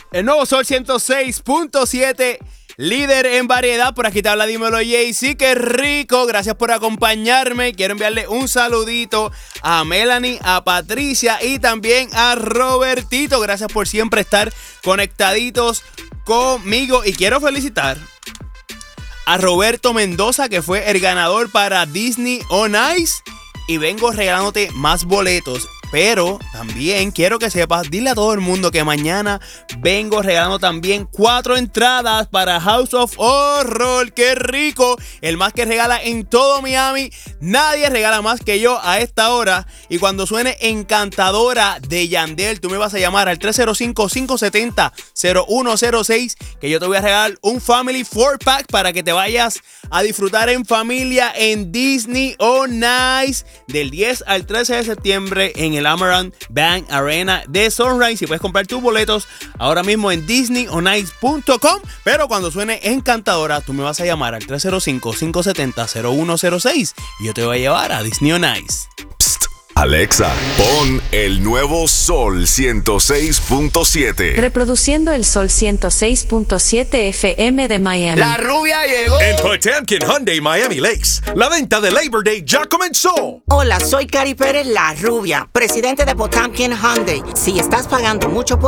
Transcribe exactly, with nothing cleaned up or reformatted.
El nuevo Sol ciento seis punto siete, líder en variedad. Por aquí te habla Dímelo Jay-Z, qué rico. Gracias por acompañarme. Quiero enviarle un saludito a Melanie, a Patricia y también a Robertito. Gracias por siempre estar conectaditos conmigo. Y quiero felicitar a Roberto Mendoza, que fue el ganador para Disney on Ice. Y vengo regalándote más boletos. Pero también quiero que sepas, dile a todo el mundo que mañana vengo regalando también cuatro entradas para House of Horror. ¡Qué rico! El más que regala en todo Miami. Nadie regala más que yo a esta hora. Y cuando suene Encantadora de Yandel, tú me vas a llamar al tres cero cinco, cinco siete cero, cero uno cero seis, que yo te voy a regalar un Family four pack para que te vayas a disfrutar en familia en Disney on Ice del diez al trece de septiembre en el Amarant Bank Arena de Sunrise. Y puedes comprar tus boletos ahora mismo en disney on ice punto com. Pero cuando suene Encantadora, tú me vas a llamar al tres cero cinco, cinco siete cero, cero uno cero seis y yo te voy a llevar a Disney on Ice. Psst, Alexa, pon el nuevo Sol ciento seis punto siete. Reproduciendo el Sol ciento seis punto siete F M de Miami. La rubia llegó. En Potemkin Hyundai Miami Lakes, la venta de Labor Day ya comenzó. Hola, soy Cari Pérez, la rubia, presidente de Potemkin Hyundai. Si estás pagando mucho por